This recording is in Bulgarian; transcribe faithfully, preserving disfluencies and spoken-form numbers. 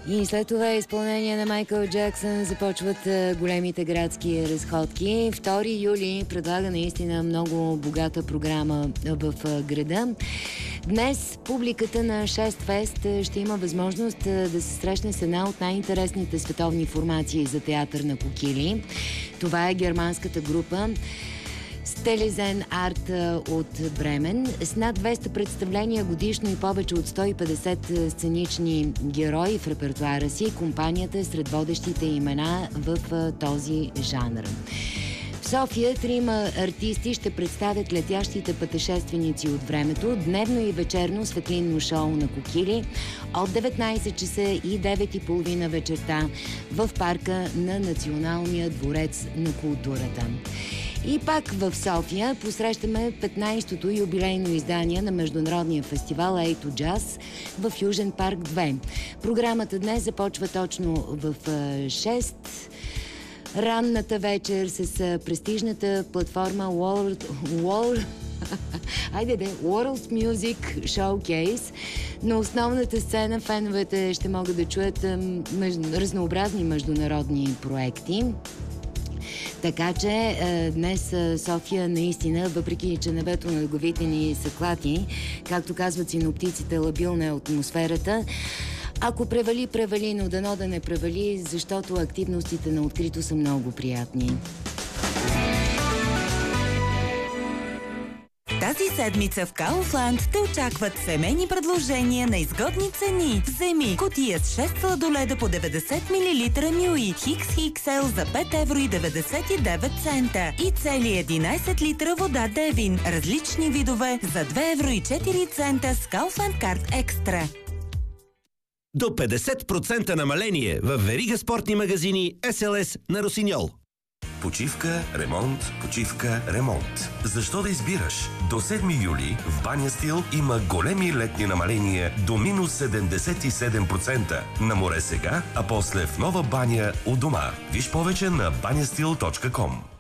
И след това изпълнение на Майкъл Джаксън започват големите градски разходки. втори юли предлага наистина много богата програма в града. Днес публиката на шест фест ще има възможност да се срещне с една от най-интересните световни формации за театър на кокили. Това е германската група Стелезен Арт от Бремен. С над двеста представления годишно и повече от сто и петдесет сценични герои в репертуара си, компанията е сред водещите имена в този жанр. В София трима артисти ще представят летящите пътешественици от времето, дневно и вечерно светлинно шоу на кокили от деветнайсет часа и девет и половина вечерта в парка на Националния дворец на културата. И пак в София посрещаме петнайсетото юбилейно издание на международния фестивал A to Jazz в Южен парк две. Програмата днес започва точно в шест. Ранната вечер с престижната платформа World, World, айде де, World Music Showcase. На основната сцена феновете ще могат да чуят между, разнообразни международни проекти. Така че е, днес София наистина, въпреки че небето над главите ни са клати, както казват синоптиците, лабилна е атмосферата. Ако превали, превали, но дано да не превали, защото активностите на открито са много приятни. Тази седмица в Kaufland те очакват семейни предложения на изгодни цени. Вземи кутия с шест сладоледа по деветдесет милилитра Нюи Хикс Икс Ел за пет евро и деветдесет и девет цента и цели единайсет литра вода Девин, различни видове за две евро и четири цента с Kaufland Card Extra. До петдесет процента намаление в верига спортни магазини Ес Ел Ес на Росиньол. Почивка, ремонт, почивка, ремонт. Защо да избираш? До седми юли в Баня Стил има големи летни намаления до минус седемдесет и седем процента. На море сега, а после в нова баня у дома. Виж повече на баня стил точка ком.